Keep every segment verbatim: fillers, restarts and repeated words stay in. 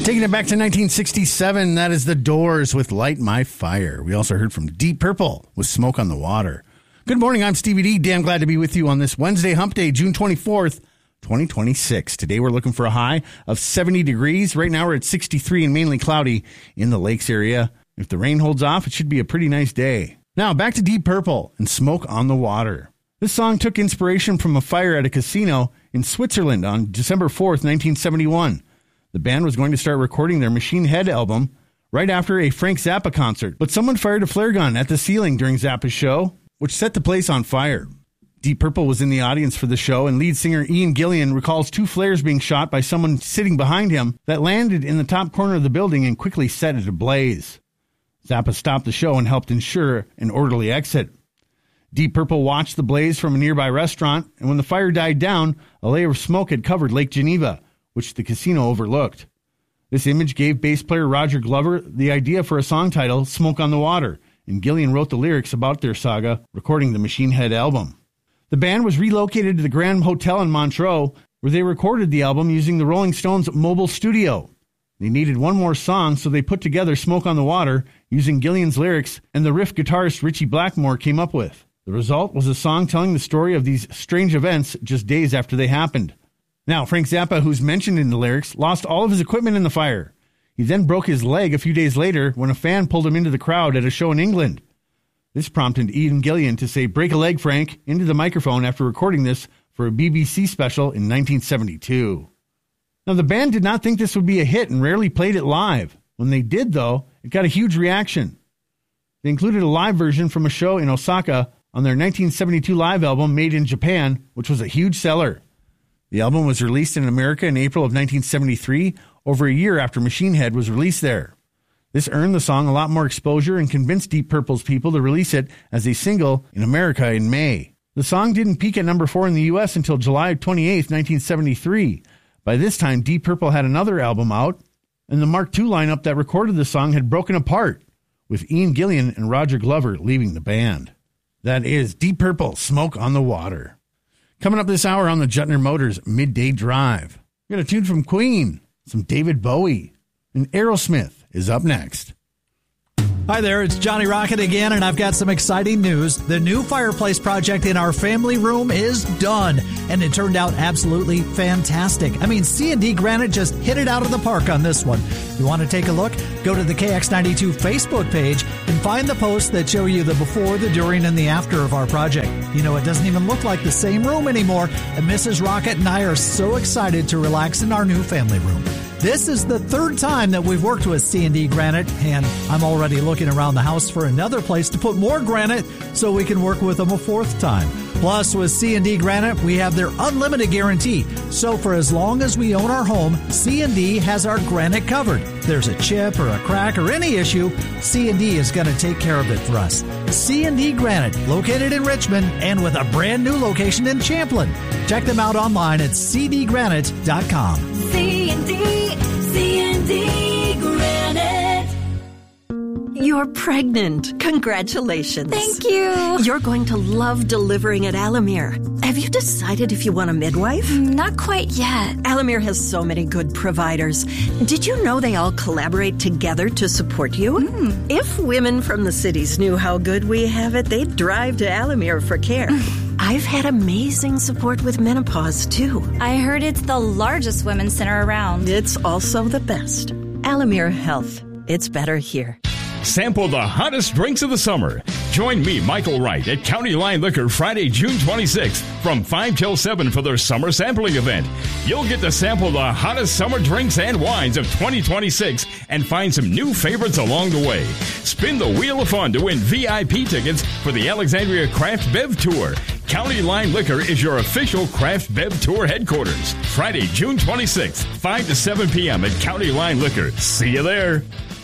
Taking it back to nineteen sixty-seven, that is The Doors with Light My Fire. We also heard from Deep Purple with Smoke on the Water. Good morning, I'm Stevie D. Damn glad to be with you on this Wednesday hump day, June twenty-fourth, twenty twenty-six. Today we're looking for a high of seventy degrees. Right now we're at sixty-three and mainly cloudy in the lakes area. If the rain holds off, it should be a pretty nice day. Now back to Deep Purple and Smoke on the Water. This song took inspiration from a fire at a casino in Switzerland on December fourth, nineteen seventy-one. The band was going to start recording their Machine Head album right after a Frank Zappa concert, but someone fired a flare gun at the ceiling during Zappa's show, which set the place on fire. Deep Purple was in the audience for the show, and lead singer Ian Gillan recalls two flares being shot by someone sitting behind him that landed in the top corner of the building and quickly set it ablaze. Zappa stopped the show and helped ensure an orderly exit. Deep Purple watched the blaze from a nearby restaurant, and when the fire died down, a layer of smoke had covered Lake Geneva, which the casino overlooked. This image gave bass player Roger Glover the idea for a song title, Smoke on the Water, and Gillan wrote the lyrics about their saga, recording the Machine Head album. The band was relocated to the Grand Hotel in Montreux, where they recorded the album using the Rolling Stones' mobile studio. They needed one more song, so they put together Smoke on the Water, using Gillan's lyrics and the riff guitarist Richie Blackmore came up with. The result was a song telling the story of these strange events just days after they happened. Now, Frank Zappa, who's mentioned in the lyrics, lost all of his equipment in the fire. He then broke his leg a few days later when a fan pulled him into the crowd at a show in England. This prompted Ian Gillan to say, "Break a leg, Frank," into the microphone after recording this for a B B C special in nineteen seventy-two. Now, the band did not think this would be a hit and rarely played it live. When they did, though, it got a huge reaction. They included a live version from a show in Osaka on their nineteen seventy-two live album, Made in Japan, which was a huge seller. The album was released in America in April of nineteen seventy-three, over a year after Machine Head was released there. This earned the song a lot more exposure and convinced Deep Purple's people to release it as a single in America in May. The song didn't peak at number four in the U S until July twenty-eighth, nineteen seventy-three. By this time, Deep Purple had another album out, and the Mark two lineup that recorded the song had broken apart, with Ian Gillan and Roger Glover leaving the band. That is Deep Purple, Smoke on the Water. Coming up this hour on the Juttner Motors Midday Drive, we got a tune from Queen, some David Bowie, and Aerosmith is up next. Hi there, it's Johnny Rocket again, and I've got some exciting news. The new fireplace project in our family room is done, and it turned out absolutely fantastic. I mean, C and D Granite just hit it out of the park on this one. You want to take a look? Go to the K X ninety-two Facebook page and find the posts that show you the before, the during, and the after of our project. You know, it doesn't even look like the same room anymore, and Missus Rocket and I are so excited to relax in our new family room. This is the third time that we've worked with C and D Granite, and I'm already looking around the house for another place to put more granite so we can work with them a fourth time. Plus, with C and D Granite, we have their unlimited guarantee. So for as long as we own our home, C and D has our granite covered. If there's a chip or a crack or any issue, C and D is going to take care of it for us. C and D Granite, located in Richmond and with a brand new location in Champlin. Check them out online at c d granite dot com. C and D, C and D Granite. You're pregnant. Congratulations. Thank you. You're going to love delivering at Alamere. Have you decided if you want a midwife? Not quite yet. Alamere has so many good providers. Did you know they all collaborate together to support you? Mm. If women from the cities knew how good we have it, they'd drive to Alamere for care. I've had amazing support with menopause, too. I heard it's the largest women's center around. It's also the best. Alamere Health. It's better here. Sample the hottest drinks of the summer. Join me, Michael Wright, at County Line Liquor Friday, June twenty-sixth from five till seven for their summer sampling event. You'll get to sample the hottest summer drinks and wines of twenty twenty-six and find some new favorites along the way. Spin the Wheel of Fun to win V I P tickets for the Alexandria Craft Bev Tour. County Line Liquor is your official Craft Bev Tour headquarters. Friday, June twenty-sixth, five to seven p.m. at County Line Liquor. See you there.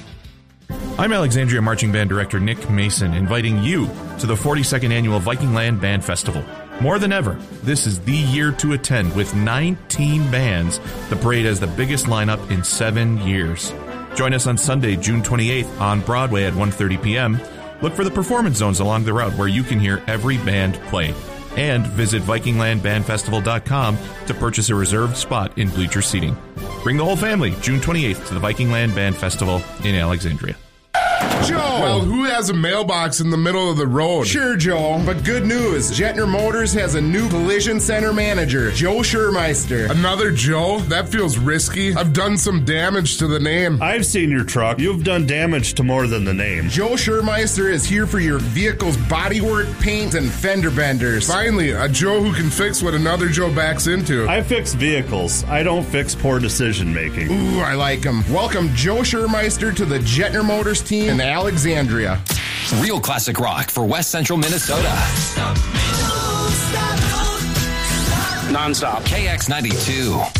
I'm Alexandria Marching Band Director Nick Mason, inviting you to the forty-second Annual Viking Land Band Festival. More than ever, this is the year to attend with nineteen bands. The parade has the biggest lineup in seven years. Join us on Sunday, June twenty-eighth on Broadway at one thirty p.m. Look for the performance zones along the route where you can hear every band play. And visit Viking Land Band Festival dot com to purchase a reserved spot in bleacher seating. Bring the whole family June twenty-eighth to the Viking Land Band Festival in Alexandria. Joe! Well, who has a mailbox in the middle of the road? Sure, Joe, but good news. Jetner Motors has a new collision center manager, Joe Schurmeister. Another Joe? That feels risky. I've done some damage to the name. I've seen your truck. You've done damage to more than the name. Joe Schurmeister is here for your vehicle's bodywork, paint, and fender benders. Finally, a Joe who can fix what another Joe backs into. I fix vehicles. I don't fix poor decision making. Ooh, I like him. Welcome Joe Schurmeister to the Jetner Motors team in Alexandria. Real classic rock for West Central Minnesota. Non-stop. K X ninety-two.